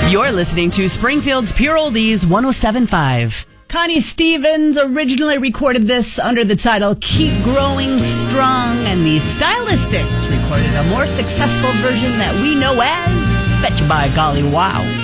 You're listening to Springfield's Pure Oldies 107.5. Connie Stevens originally recorded this under the title Keep Growing Strong, and the Stylistics recorded a more successful version that we know as Betcha by Golly Wow.